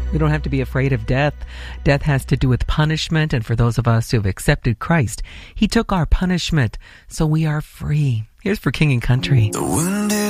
We don't have to be afraid of death. Death has to do with punishment, and for those of us who have accepted Christ, He took our punishment, so we are free. Here's For King and Country.